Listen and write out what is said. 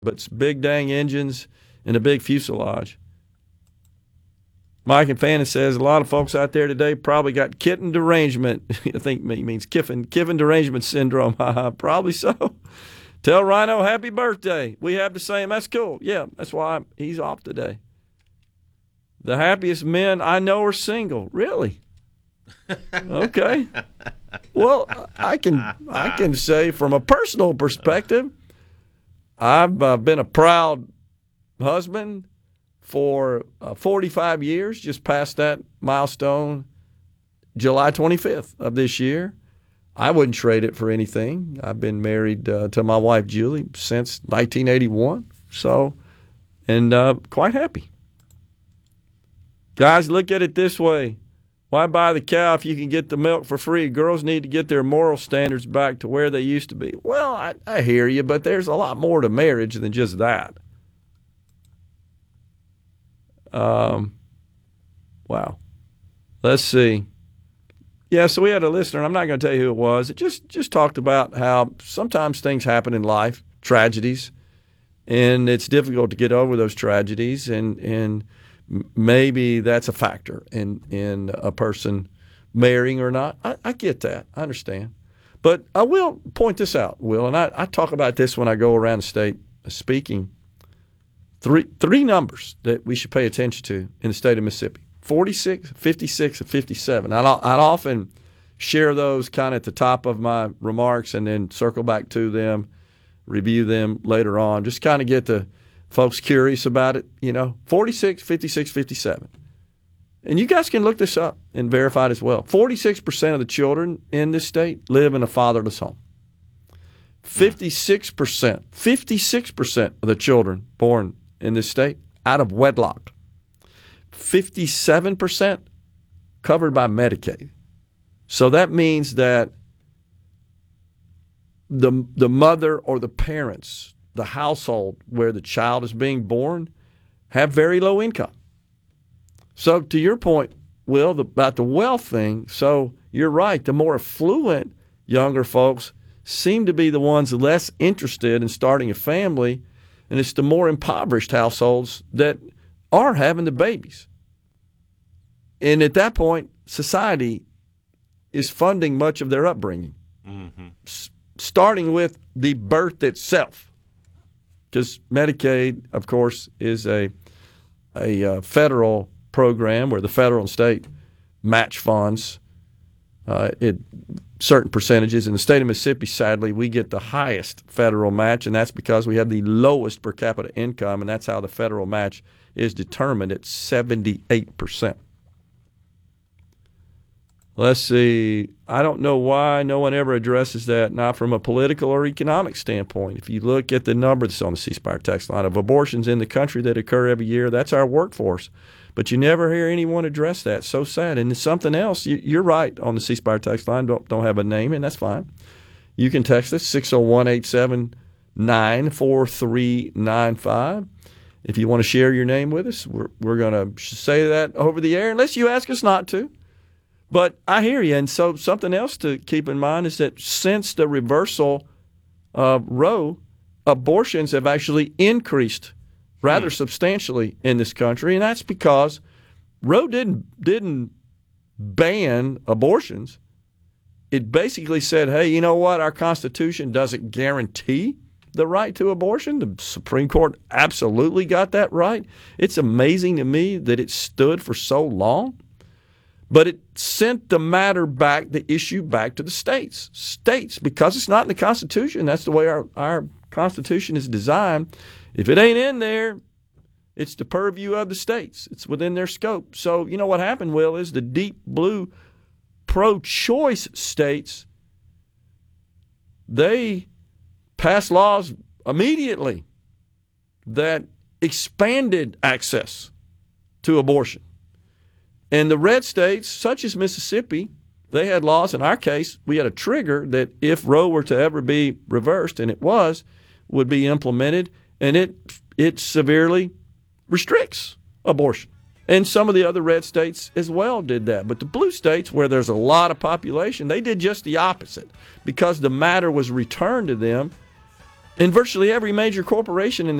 but it's big dang engines and a big fuselage. Mike and Fannin says a lot of folks out there today probably got kitten derangement. I think he means Kiffin derangement syndrome. Probably so. Tell Rhino happy birthday. We have the same. That's cool. Yeah, that's why he's off today. The happiest men I know are single. Really? Okay. Well, I can say from a personal perspective, I've been a proud husband for 45 years, just past that milestone, July 25th of this year. I wouldn't trade it for anything. I've been married to my wife, Julie, since 1981, and quite happy. Guys, look at it this way. Why buy the cow if you can get the milk for free? Girls need to get their moral standards back to where they used to be. Well, I hear you, but there's a lot more to marriage than just that. Wow. Let's see. Yeah, so we had a listener, I'm not going to tell you who it was. It just talked about how sometimes things happen in life, tragedies, and it's difficult to get over those tragedies, and maybe that's a factor in a person marrying or not. I get that. I understand. But I will point this out, Will, and I talk about this when I go around the state speaking. Three numbers that we should pay attention to in the state of Mississippi: 46, 56, and 57. I'd often share those kind of at the top of my remarks and then circle back to them, review them later on, just kind of get the folks curious about it, 46, 56, 57. And you guys can look this up and verify it as well. 46% of the children in this state live in a fatherless home. 56% of the children born in this state out of wedlock. 57% covered by Medicaid. So that means that the mother or the parents, the household where the child is being born, have very low income. So to your point, Will, about the wealth thing, so you're right, the more affluent younger folks seem to be the ones less interested in starting a family, and it's the more impoverished households that are having the babies. And at that point, society is funding much of their upbringing, starting with the birth itself. Because Medicaid, of course, is a federal program where the federal and state match funds certain percentages. In the state of Mississippi, sadly, we get the highest federal match, and that's because we have the lowest per capita income, and that's how the federal match is determined at 78%. Let's see. I don't know why no one ever addresses that, not from a political or economic standpoint. If you look at the number that's on the C Spire text line of abortions in the country that occur every year, that's our workforce. But you never hear anyone address that. So sad. And it's something else. You're right on the C Spire text line. Don't have a name, and that's fine. You can text us 601-879-4395. If you want to share your name with us, we're going to say that over the air, unless you ask us not to. But I hear you. And so something else to keep in mind is that since the reversal of Roe, abortions have actually increased rather substantially in this country, and that's because Roe didn't ban abortions. It basically said, hey, you know what? Our Constitution doesn't guarantee the right to abortion. The Supreme Court absolutely got that right. It's amazing to me that it stood for so long, but it sent the issue back to the states. States, because it's not in the Constitution, that's the way our Constitution is designed. If it ain't in there, it's the purview of the states. It's within their scope. So, you know what happened, Will, is the deep blue pro-choice states, they passed laws immediately that expanded access to abortion. And the red states, such as Mississippi, they had laws. In our case, we had a trigger that if Roe were to ever be reversed, and it would be implemented, and it severely restricts abortion. And some of the other red states as well did that. But the blue states, where there's a lot of population, they did just the opposite. Because the matter was returned to them, in virtually every major corporation in